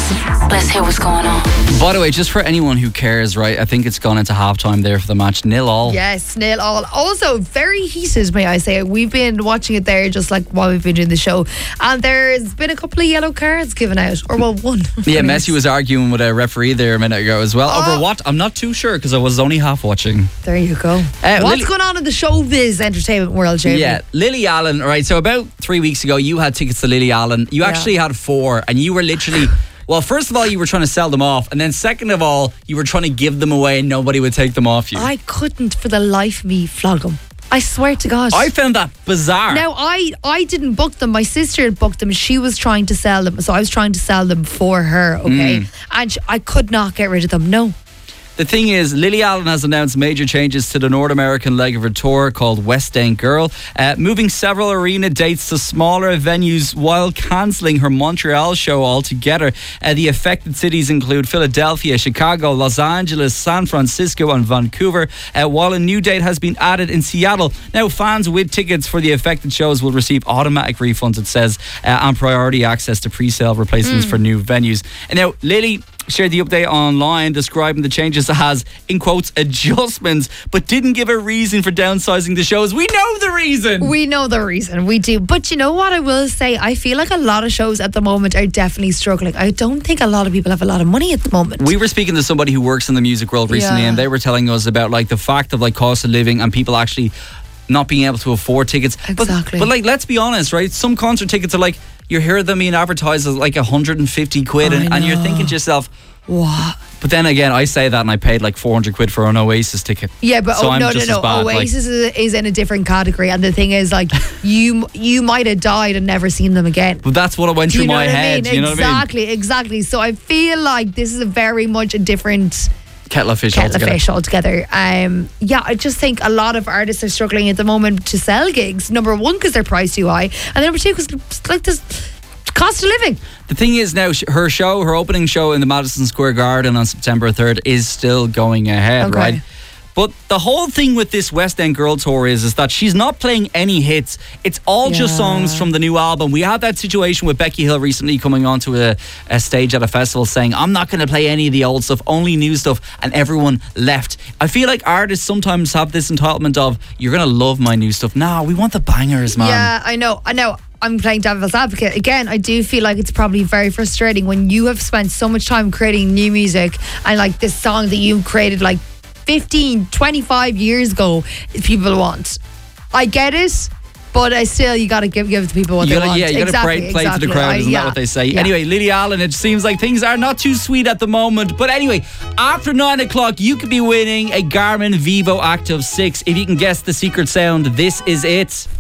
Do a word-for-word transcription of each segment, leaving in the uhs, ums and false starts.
Let's hear what's going on. By the way, just for anyone who cares, right, I think it's gone into halftime there for the match. Nil all. Yes, nil all. Also, very heated, may I say. We've been watching it there just like while we've been doing the show. And there's been a couple of yellow cards given out. Or, well, one. Yeah, Messi was arguing with a referee there a minute ago as well. Oh. Over what? I'm not too sure because I was only half watching. There you go. Uh, What's Lily- going on in the showbiz entertainment world, Jamie? Yeah, Lily Allen, right, so about three weeks ago you had tickets to Lily Allen. You Yeah. actually had four and you were literally... Well, first of all, you were trying to sell them off. And then second of all, you were trying to give them away and nobody would take them off you. I couldn't for the life of me flog them. I swear to God. I found that bizarre. Now, I, I didn't book them. My sister had booked them. She was trying to sell them. So I was trying to sell them for her, okay? Mm. And sh- I could not get rid of them. No. The thing is, Lily Allen has announced major changes to the North American leg of her tour called West End Girl, uh, moving several arena dates to smaller venues while cancelling her Montreal show altogether. Uh, the affected cities include Philadelphia, Chicago, Los Angeles, San Francisco and Vancouver, uh, while a new date has been added in Seattle. Now, fans with tickets for the affected shows will receive automatic refunds, it says, uh, and priority access to pre-sale replacements mm. for new venues. And now, Lily shared the update online describing the changes as, in quotes, adjustments, but didn't give a reason for downsizing the shows. We know the reason. We know the reason. We do. But you know what I will say? I feel like a lot of shows at the moment are definitely struggling. I don't think a lot of people have a lot of money at the moment. We were speaking to somebody who works in the music world recently, Yeah. and they were telling us about like the fact of like cost of living and people actually not being able to afford tickets. Exactly. But, but like, let's be honest, right? Some concert tickets are like, you hear them being advertised as like one hundred fifty quid, and, and you're thinking to yourself, what? But then again, I say that and I paid like four hundred quid for an Oasis ticket. Yeah, but so oh, I'm no, no, just no. as bad, Oasis like, is, is in a different category, and the thing is, like, you you might have died and never seen them again. But that's what went Do through you know my what head. I mean? You know exactly, what I mean? exactly. So I feel like this is a very much a different kettle of fish kettle altogether. of fish altogether. Um, yeah, I just think a lot of artists are struggling at the moment to sell gigs. Number one, because they're priced too high, and number two, because like this cost of living. The thing is now, sh- her show, her opening show in the Madison Square Garden on September third is still going ahead, Okay. right? But the whole thing with this West End Girl tour is, is that she's not playing any hits. It's all just Yeah. songs from the new album. We had that situation with Becky Hill recently coming onto a, a stage at a festival saying, I'm not going to play any of the old stuff, only new stuff, and everyone left. I feel like artists sometimes have this entitlement of, you're going to love my new stuff. No, we want the bangers, man. Yeah, I know. I know. I'm playing devil's advocate. Again, I do feel like it's probably very frustrating when you have spent so much time creating new music and like this song that you created like fifteen, twenty-five years ago, people want. I get it, but I still, you got to give give the people what You they gotta, want. yeah, you got to exactly, play, play exactly. to the crowd, I- isn't yeah, that what they say? yeah. Anyway, Lily Allen, it seems like things are not too sweet at the moment. But anyway, after nine o'clock, you could be winning a Garmin Vivo Active six. If you can guess the secret sound, this is it.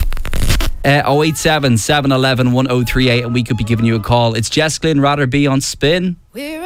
Uh, oh eight seven, seven one one, one oh three eight, and we could be giving you a call. It's Jess Glynn, Rather Be on Spin. We're